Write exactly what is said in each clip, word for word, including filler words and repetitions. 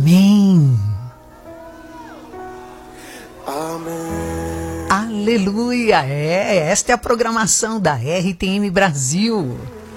Amém. Amém. Aleluia. É, esta é a programação da R T M Brasil.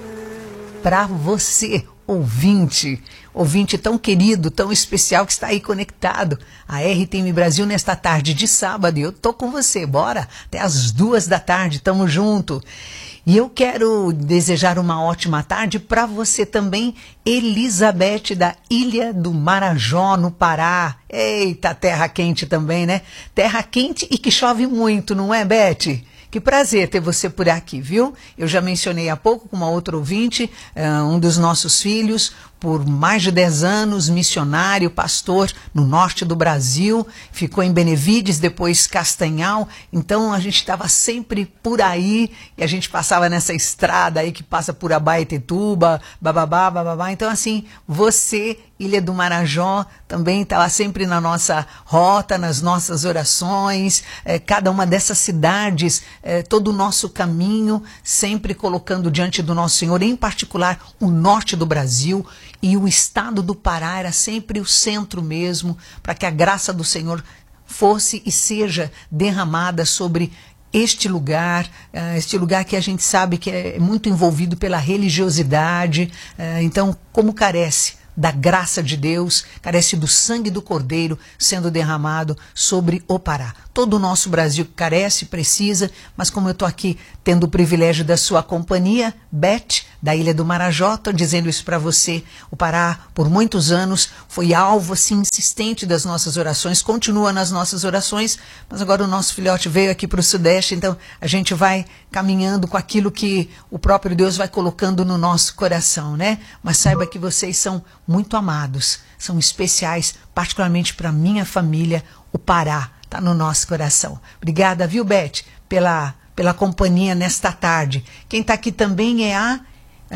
Para você, ouvinte, ouvinte tão querido, tão especial que está aí conectado à R T M Brasil nesta tarde de sábado. E eu tô com você, bora? Até as duas da tarde, tamo junto. E eu quero desejar uma ótima tarde para você também, Elizabeth, da Ilha do Marajó, no Pará. Eita, terra quente também, né? Terra quente e que chove muito, não é, Beth? Que prazer ter você por aqui, viu? Eu já mencionei há pouco com uma outra ouvinte, uh, um dos nossos filhos, por mais de dez anos, missionário, pastor no norte do Brasil, ficou em Benevides, depois Castanhal, então a gente estava sempre por aí, e a gente passava nessa estrada aí que passa por Abaetetuba, bababá, bababá, então assim, você, Ilha do Marajó, também estava sempre na nossa rota, nas nossas orações, eh, cada uma dessas cidades, eh, todo o nosso caminho, sempre colocando diante do nosso Senhor, em particular o norte do Brasil, e o estado do Pará era sempre o centro mesmo, para que a graça do Senhor fosse e seja derramada sobre este lugar, uh, este lugar que a gente sabe que é muito envolvido pela religiosidade, uh, então como carece da graça de Deus, carece do sangue do Cordeiro sendo derramado sobre o Pará. Todo o nosso Brasil carece, precisa, mas como eu estou aqui tendo o privilégio da sua companhia, Beth, da Ilha do Marajó, estou dizendo isso para você. O Pará, por muitos anos, foi alvo assim, insistente das nossas orações, continua nas nossas orações, mas agora o nosso filhote veio aqui para o Sudeste, então a gente vai caminhando com aquilo que o próprio Deus vai colocando no nosso coração, né? Mas saiba que vocês são muito amados, são especiais, particularmente para minha família, o Pará está no nosso coração. Obrigada, viu, Beth, pela, pela companhia nesta tarde. Quem está aqui também é a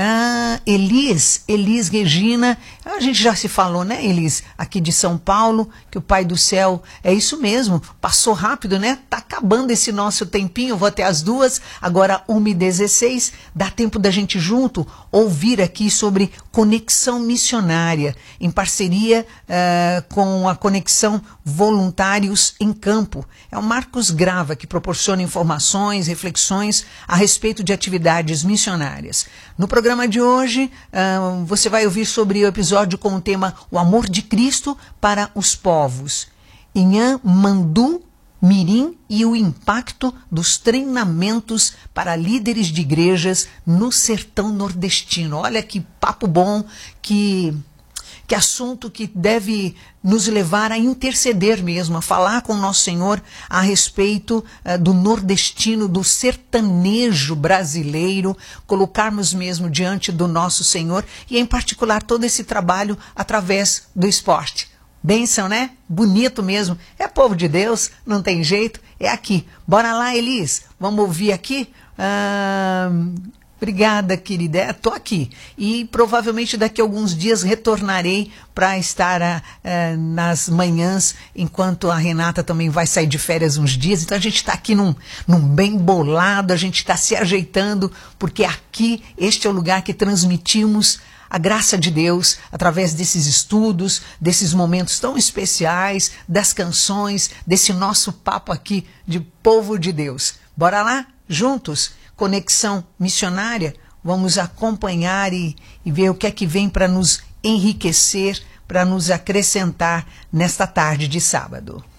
Ah, Elis, Elis Regina, a gente já se falou, né, Elis, aqui de São Paulo, que o Pai do Céu, é isso mesmo, passou rápido, né, tá acabando esse nosso tempinho, vou até as duas, agora uma e dezesseis, dá tempo da gente junto ouvir aqui sobre conexão missionária, em parceria uh, com a Conexão Voluntários em Campo. É o Marcos Grava que proporciona informações, reflexões a respeito de atividades missionárias. No programa de hoje, uh, você vai ouvir sobre o episódio com o tema O Amor de Cristo para os Povos. Inhã Mandu Mirim e o impacto dos treinamentos para líderes de igrejas no sertão nordestino. Olha que papo bom, que... que assunto que deve nos levar a interceder mesmo, a falar com o nosso Senhor a respeito uh, do nordestino, do sertanejo brasileiro, colocarmos mesmo diante do nosso Senhor e, em particular, todo esse trabalho através do esporte. Bênção, né? Bonito mesmo. É povo de Deus, não tem jeito, é aqui. Bora lá, Elis, vamos ouvir aqui? Uh... Obrigada, querida. Estou aqui e provavelmente daqui a alguns dias retornarei para estar uh, nas manhãs, enquanto a Renata também vai sair de férias uns dias. Então a gente está aqui num, num bem bolado, a gente está se ajeitando, porque aqui este é o lugar que transmitimos a graça de Deus através desses estudos, desses momentos tão especiais, das canções, desse nosso papo aqui de povo de Deus. Bora lá? Juntos? Conexão missionária, vamos acompanhar e, e ver o que é que vem para nos enriquecer, para nos acrescentar nesta tarde de sábado.